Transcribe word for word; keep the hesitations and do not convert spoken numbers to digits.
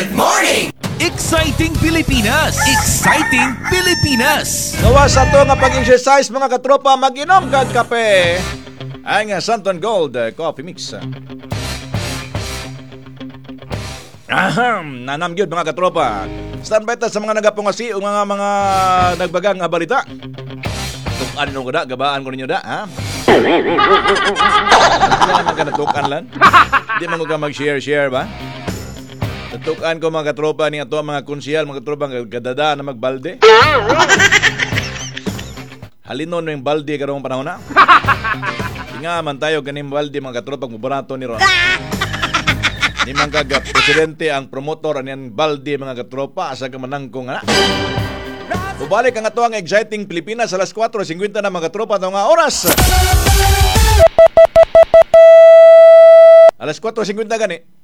Good morning! Exciting Pilipinas! Exciting Pilipinas! Gawa sa to nga pag-exercise mga katropa, mag-inom kag kape. Ang Santon Gold uh, Coffee Mix. Ahem, nanam gyud mga katropa. Standby ta sa mga nagapungasi o mga mga nagbagang nga balita. Tukan nyo ko da, gabaan ko ninyo da, ha? Hindi naman ka natukan lang. Hindi man ko ka mag-share-share ba? Natukan ko mga katropa ni ato mga konsyal, mga katropa gadada na magbalde. Halinon yung balde karong panahon na. Nga man tayo ganing balde mga katropa mubarato ni Ron. Ni man kaga presidente ang promotor aniyan balde mga katropa asa ka manangkong ana. Ubalik ang ato ang exciting Pilipinas alas kwatro singkwenta na mga katropa taong nga oras. Alas kwatro singkwenta gani.